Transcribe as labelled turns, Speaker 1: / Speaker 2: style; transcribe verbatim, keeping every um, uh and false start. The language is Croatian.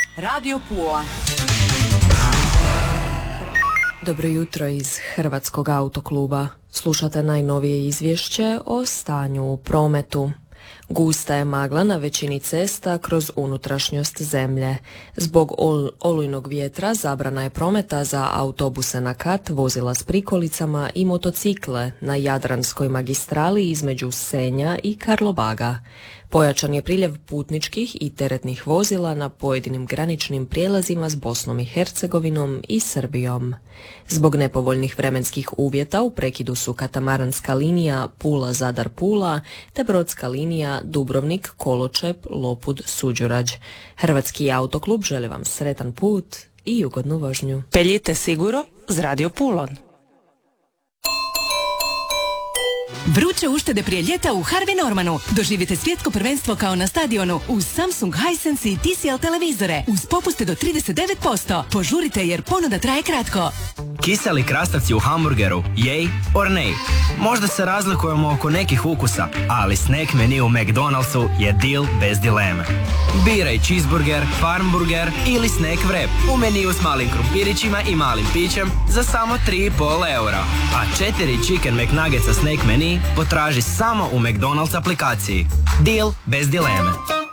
Speaker 1: Radio Pula.
Speaker 2: Dobro jutro iz Hrvatskog autokluba. Slušate najnovije izvješće o stanju u prometu. Gusta je magla na većini cesta kroz unutrašnjost zemlje. Zbog ol- olujnog vjetra zabrana je prometa za autobuse na kat, vozila s prikolicama i motocikle na Jadranskoj magistrali između Senja i Karlobaga. Pojačan je priljev putničkih i teretnih vozila na pojedinim graničnim prijelazima s Bosnom i Hercegovinom i Srbijom. Zbog nepovoljnih vremenskih uvjeta u prekidu su katamaranska linija Pula-Zadar-Pula te brodska linija Dubrovnik-Koločep-Lopud-Suđurađ. Hrvatski autoklub želi vam sretan put i ugodnu vožnju.
Speaker 1: Peljite siguro z Radio Pulon.
Speaker 3: Vruće uštede prije ljeta u Harvey Normanu. Doživite svjetsko prvenstvo kao na stadionu uz Samsung, Hisense i T C L televizore uz popuste do trideset devet posto. Požurite jer ponuda traje kratko.
Speaker 4: Kiseli krastavci u hamburgeru, yay or nay? Možda se razlikujemo oko nekih ukusa, ali snack menu u McDonald'su je deal bez dileme. Biraj cheeseburger, farmburger ili snack wrap u meniju s malim krumpirićima i malim pićem za samo tri i pol eura. A četiri chicken McNuggetsa snack menu potraži samo u McDonald's aplikaciji. Deal bez dileme.